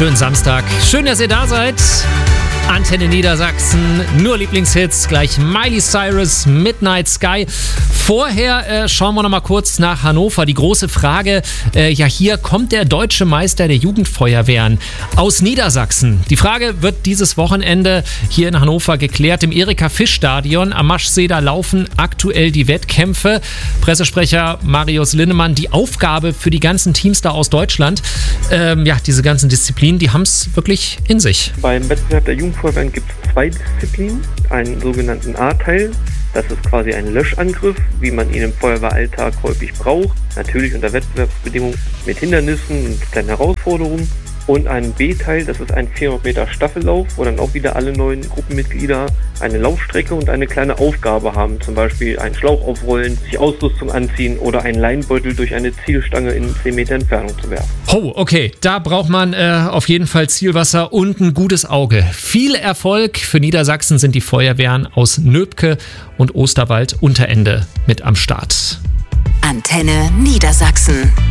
Schönen Samstag. Schön, dass ihr da seid. Antenne Niedersachsen, nur Lieblingshits, gleich Miley Cyrus, Midnight Sky. Vorher schauen wir noch mal kurz nach Hannover. Die große Frage, hier kommt der deutsche Meister der Jugendfeuerwehren aus Niedersachsen. Die Frage wird dieses Wochenende hier in Hannover geklärt. Im Erika-Fisch-Stadion am Maschsee, da laufen aktuell die Wettkämpfe. Pressesprecher Marius Linnemann, die Aufgabe für die ganzen Teams da aus Deutschland, diese ganzen Disziplinen, die haben es wirklich in sich. Beim Wettbewerb der Jugendfeuerwehren gibt es 2 Disziplinen, einen sogenannten A-Teil. Das ist quasi ein Löschangriff, wie man ihn im Feuerwehralltag häufig braucht. Natürlich unter Wettbewerbsbedingungen mit Hindernissen und kleinen Herausforderungen. Und ein B-Teil, das ist ein 400 Meter Staffellauf, wo dann auch wieder alle 9 Gruppenmitglieder eine Laufstrecke und eine kleine Aufgabe haben. Zum Beispiel einen Schlauch aufrollen, sich Ausrüstung anziehen oder einen Leinbeutel durch eine Zielstange in 10 Meter Entfernung zu werfen. Oh, okay. Da braucht man auf jeden Fall Zielwasser und ein gutes Auge. Viel Erfolg für Niedersachsen sind die Feuerwehren aus Nöbke und Osterwald-Unterende mit am Start. Antenne Niedersachsen.